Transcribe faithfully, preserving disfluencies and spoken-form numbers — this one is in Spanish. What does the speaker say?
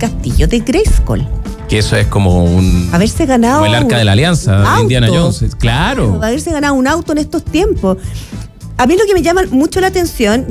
castillo de Grayskull. Que eso es como un... Haberse ganado... Como el arca de la alianza de Indiana Jones. Claro. Haberse ganado un auto en estos tiempos. A mí lo que me llama mucho la atención,